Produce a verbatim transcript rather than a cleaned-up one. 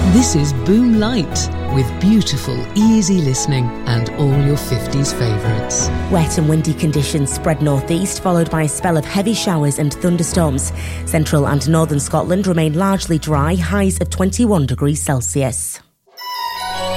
This is Boom Light, with beautiful, easy listening and all your fifties favourites. Wet and windy conditions spread northeast, followed by a spell of heavy showers and thunderstorms. Central and northern Scotland remain largely dry, highs of twenty-one degrees Celsius.